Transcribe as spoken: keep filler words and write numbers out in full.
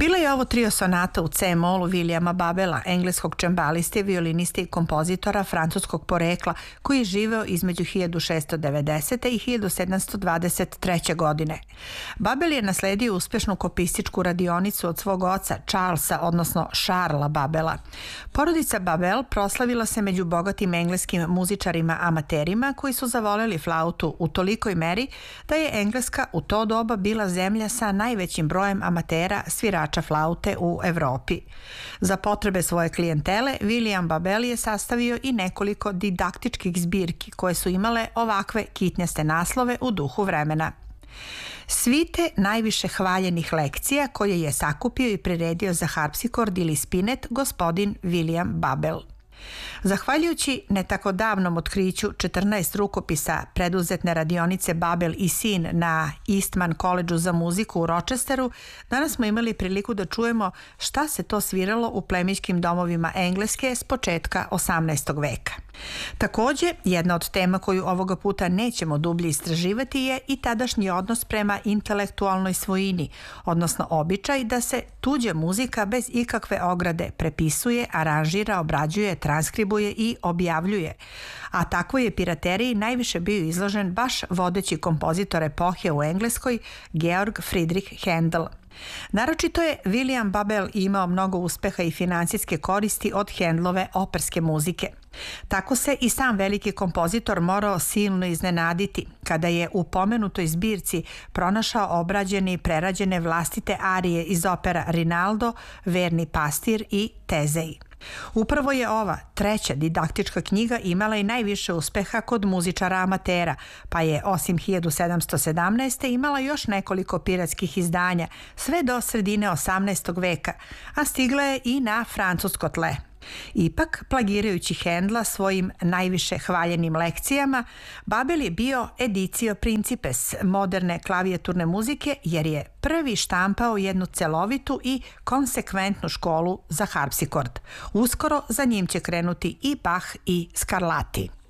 Bilo je ovo trio sonata u C-molu Williama Babela, engleskog čembaliste, violiniste i kompozitora francuskog porekla, koji je živeo između hiljadu šessto devedesete. i hiljadu sedamsto dvadeset treće. godine. Babel je nasledio uspešnu kopističku radionicu od svog oca Charlesa, odnosno Charlesa Babela. Porodica Babel proslavila se među bogatim engleskim muzičarima amaterima koji su zavoleli flautu u tolikoj meri da je Engleska u to doba bila zemlja sa najvećim brojem amatera svirača flaute u Evropi. Za potrebe svoje klijentele, William Babel je sastavio i nekoliko didaktičkih zbirki koje su imale ovakve kitnjaste naslove u duhu vremena. Svite najviše hvaljenih lekcija koje je sakupio i priredio za harpsikord ili spinet gospodin William Babel. Zahvaljujući ne tako davnom otkriću četrnaest rukopisa preduzetne radionice Babel i sin na Eastman Collegeu za muziku u Rochesteru, danas smo imali priliku da čujemo šta se to sviralo u plemićkim domovima Engleske s početka osamnaestog veka. Takođe, jedna od tema koju ovoga puta nećemo dublje istraživati je i tadašnji odnos prema intelektualnoj svojini, odnosno običaj da se tuđa muzika bez ikakve ograde prepisuje, aranžira, obrađuje, transkribuje i objavljuje. A takvoj je pirateriji najviše bio izložen baš vodeći kompozitor epohe u Engleskoj, Georg Friedrich Händel. Naročito je William Babel imao mnogo uspeha i financijske koristi od Händelove operske muzike. Tako se i sam veliki kompozitor morao silno iznenaditi kada je u pomenutoj zbirci pronašao obrađene i prerađene vlastite arije iz opera Rinaldo, Verni pastir i Tezej. Upravo je ova treća didaktička knjiga imala i najviše uspeha kod muzičara amatera, pa je osim hiljadu sedamsto sedamnaeste. imala još nekoliko piratskih izdanja, sve do sredine osamnaestog veka, a stigla je i na francusko tle. Ipak, plagirajući Händela svojim najviše hvaljenim lekcijama, Babel je bio edicio principes moderne klavijaturne muzike jer je prvi štampao jednu celovitu i konsekventnu školu za harpsikord. Uskoro za njim će krenuti i Bach i Scarlatti.